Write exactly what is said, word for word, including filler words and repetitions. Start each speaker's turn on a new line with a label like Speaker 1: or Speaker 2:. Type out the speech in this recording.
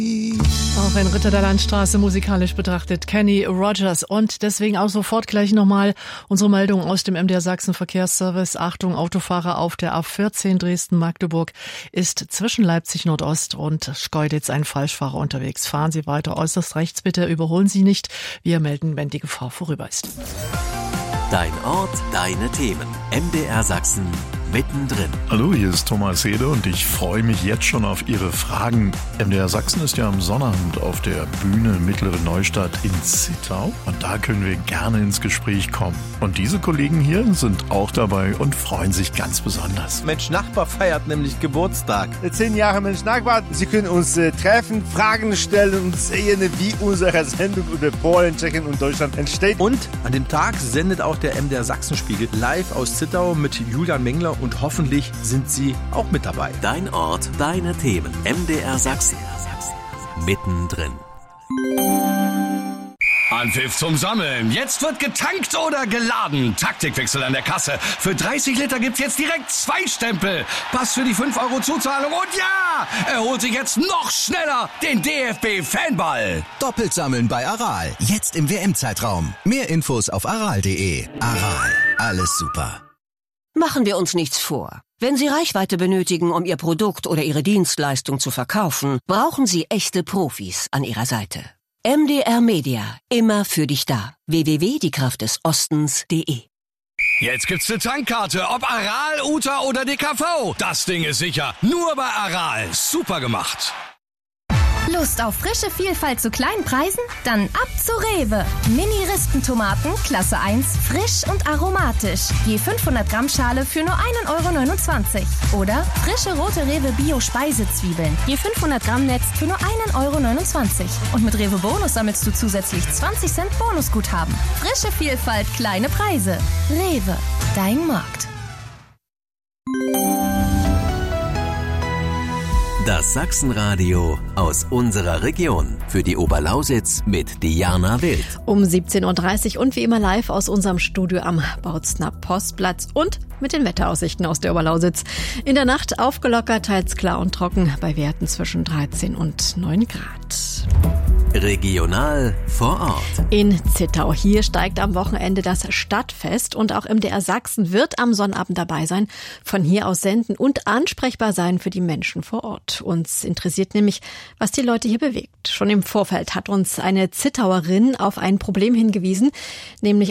Speaker 1: Auch ein Ritter der Landstraße musikalisch betrachtet, Kenny Rogers. Und deswegen auch sofort gleich nochmal unsere Meldung aus dem M D R Sachsen Verkehrsservice. Achtung, Autofahrer auf der A vierzehn Dresden-Magdeburg ist zwischen Leipzig Nordost und Schkeuditz ein Falschfahrer unterwegs. Fahren Sie weiter äußerst rechts bitte, überholen Sie nicht. Wir melden, wenn die Gefahr vorüber ist.
Speaker 2: Dein Ort, deine Themen. M D R Sachsen mittendrin.
Speaker 3: Hallo, hier ist Thomas Hede und ich freue mich jetzt schon auf Ihre Fragen. M D R Sachsen ist ja am Sonnabend auf der Bühne Mittlere Neustadt in Zittau und da können wir gerne ins Gespräch kommen. Und diese Kollegen hier sind auch dabei und freuen sich ganz besonders.
Speaker 4: Mensch Nachbar feiert nämlich Geburtstag.
Speaker 5: Zehn Jahre Mensch Nachbar. Sie können uns äh, treffen, Fragen stellen und sehen, wie unsere Sendung über Polen, Tschechien und Deutschland entsteht.
Speaker 4: Und an dem Tag sendet auch der M D R Sachsenspiegel live aus Zittau mit Julian Mengler und hoffentlich sind Sie auch mit dabei.
Speaker 2: Dein Ort, deine Themen. M D R Sachsen. Mittendrin.
Speaker 6: Anpfiff zum Sammeln. Jetzt wird getankt oder geladen. Taktikwechsel an der Kasse. Für dreißig Liter gibt's jetzt direkt zwei Stempel. Pass für die fünf Euro Zuzahlung. Und ja, er holt sich jetzt noch schneller den D F B-Fanball.
Speaker 7: Doppelt sammeln bei Aral. Jetzt im W M-Zeitraum. Mehr Infos auf aral punkt de. Aral. Alles super.
Speaker 8: Machen wir uns nichts vor. Wenn Sie Reichweite benötigen, um Ihr Produkt oder Ihre Dienstleistung zu verkaufen, brauchen Sie echte Profis an Ihrer Seite. M D R Media. Immer für dich da. w w w punkt die Kraft des Ostens punkt de.
Speaker 6: Jetzt gibt's eine Tankkarte. Ob Aral, U T A oder D K V. Das Ding ist sicher. Nur bei Aral. Super gemacht.
Speaker 9: Lust auf frische Vielfalt zu kleinen Preisen? Dann ab zu Rewe. Mini-Rispentomaten, Klasse eins, frisch und aromatisch. Je fünfhundert Gramm Schale für nur ein Euro neunundzwanzig. Oder frische rote Rewe Bio-Speisezwiebeln. Je fünfhundert Gramm Netz für nur ein Euro neunundzwanzig. Und mit Rewe Bonus sammelst du zusätzlich zwanzig Cent Bonusguthaben. Frische Vielfalt, kleine Preise. Rewe, dein Markt.
Speaker 2: Das Sachsenradio aus unserer Region. Für die Oberlausitz mit Diana Wild.
Speaker 10: Um siebzehn Uhr dreißig und wie immer live aus unserem Studio am Bautzner Postplatz und mit den Wetteraussichten aus der Oberlausitz. In der Nacht aufgelockert, teils klar und trocken, bei Werten zwischen dreizehn und neun Grad.
Speaker 2: Regional vor Ort.
Speaker 10: In Zittau. Hier steigt am Wochenende das Stadtfest und auch M D R Sachsen wird am Sonnabend dabei sein, von hier aus senden und ansprechbar sein für die Menschen vor Ort. Uns interessiert nämlich, was die Leute hier bewegt. Schon im Vorfeld hat uns eine Zittauerin auf ein Problem hingewiesen, nämlich